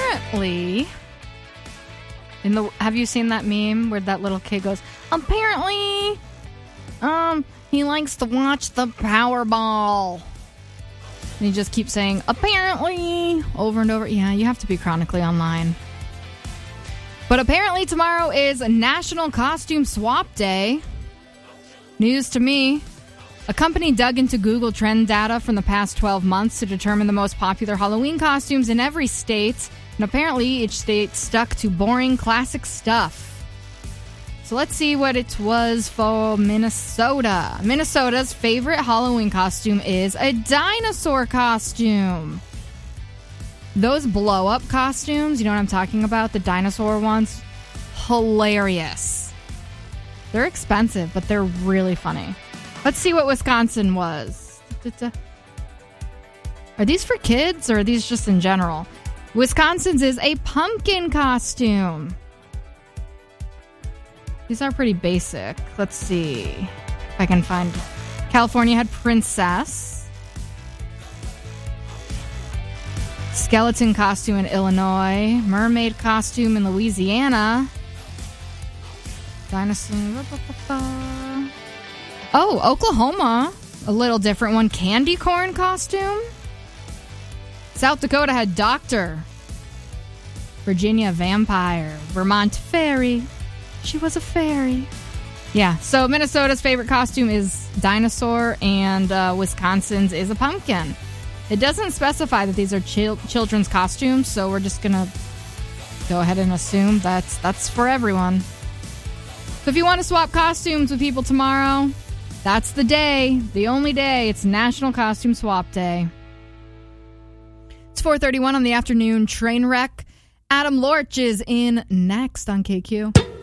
apparently, have you seen that meme where that little kid goes, apparently, he likes to watch the Powerball. And he just keeps saying, apparently, over and over. Yeah, you have to be chronically online. But apparently tomorrow is National Costume Swap Day. News to me. A company dug into Google Trend data from the past 12 months to determine the most popular Halloween costumes in every state. And apparently each state stuck to boring classic stuff. So let's see what it was for Minnesota. Minnesota's favorite Halloween costume is a dinosaur costume. Those blow-up costumes, you know what I'm talking about? The dinosaur ones? Hilarious. They're expensive, but they're really funny. Let's see what Wisconsin was. Are these for kids or are these just in general? Wisconsin's is a pumpkin costume. These are pretty basic. Let's see if I can find. California had princess. Skeleton costume in Illinois. Mermaid costume in Louisiana. Dinosaur. Oh, Oklahoma. A little different one. Candy corn costume. South Dakota had doctor. Virginia vampire. Vermont fairy. She was a fairy. Yeah, so Minnesota's favorite costume is dinosaur, and Wisconsin's is a pumpkin. It doesn't specify that these are children's costumes, so we're just going to go ahead and assume that's for everyone. So if you want to swap costumes with people tomorrow, that's the day, the only day. It's National Costume Swap Day. It's 4:31 on the afternoon train wreck. Adam Lorch is in next on KQ.